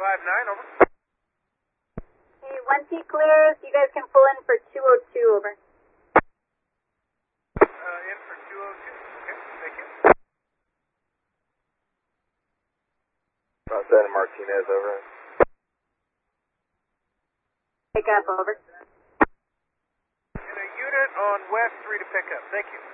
59, over. Hey, 1T clears. You guys can pull in for 202, over. In for 202. Okay, thank you. Santa Martinez, over. Pick up, over. And a unit on West 3 to pick up. Thank you.